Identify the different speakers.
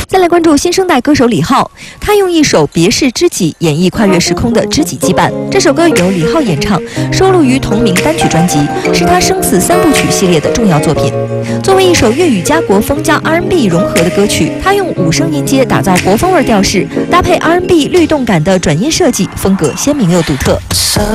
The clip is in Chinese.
Speaker 1: 再来关注新生代歌手李浩，他用一首《别是知己》演绎跨越时空的知己羁绊。这首歌由李浩演唱，收录于同名单曲专辑，是他生死三部曲系列的重要作品。作为一首粤语加国风加 R&B 融合的歌曲，他用5声音阶打造国风味调式，搭配 R&B 律动感的转音设计，风格鲜明又独特。